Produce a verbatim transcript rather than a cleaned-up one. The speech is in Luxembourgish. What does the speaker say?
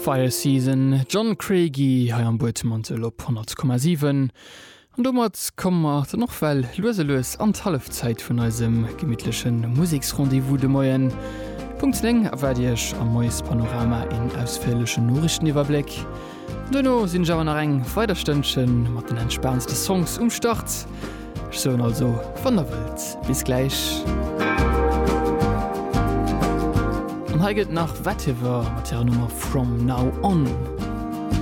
Fire Season, John Craigie ha am Bootmantel op hundert Komma sieben. Und domat kommmer noch well loselos an Halfzeit vun eusem gemidtlechen Musiksrendevous de Moien. Punkt leng awer Dich am moes Panorama in ausfälleschen Norrichteniwwerblick. Dënno sinn Jawer nach eng Weiterstëndchen mat den entspannendste Songs umstart. So also von der Welt. Bis gleich. Und heiget nach Wettewer mat der Nummer From Now On.